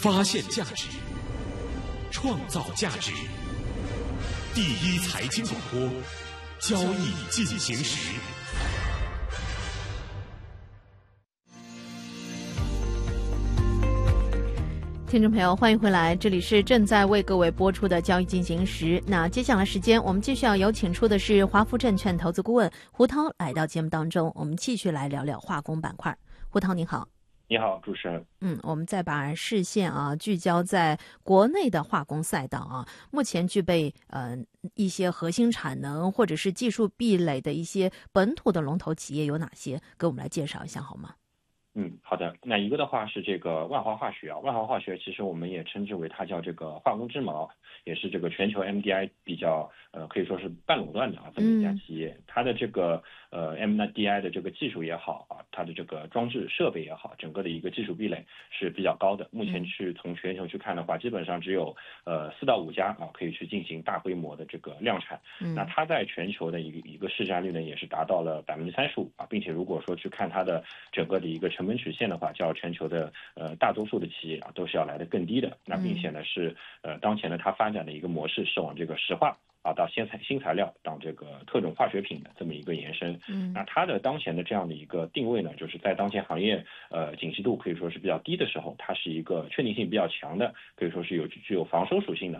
发现价值，创造价值。第一财经广播，交易进行时。 听众朋友，欢迎回来，这里是正在为各位播出的交易进行时。那接下来时间，我们继续要有请出的是华福证券投资顾问胡涛来到节目当中，我们继续来聊聊化工板块。胡涛您好。 你好，主持人。 我们再把视线聚焦在国内的化工赛道目前具备一些核心产能或者是技术壁垒的一些本土的龙头企业有哪些？给我们来介绍一下好吗？ 好的。那一个的话是这个万华化学万华化学其实我们也称之为它叫这个化工之母，也是这个全球 MDI 比较可以说是半垄断的这么一家企业。它的这个MDI 的这个技术也好它的这个装置设备也好，整个的一个技术壁垒是比较高的。目前从全球去看的话，基本上只有4到5家可以去进行大规模的这个量产。那它在全球的一个市占率呢，也是达到了35%并且如果说去看它的整个的一个成本曲线的话，较全球的大多数的企业都是要来的更低的。那并且呢是当前呢它发展的一个模式是往这个石化到新材料到这个特种化学品的这么一个延伸。那它的当前的这样的一个定位呢，就是在当前行业景气度可以说是比较低的时候，它是一个确定性比较强的，可以说是具有防守属性的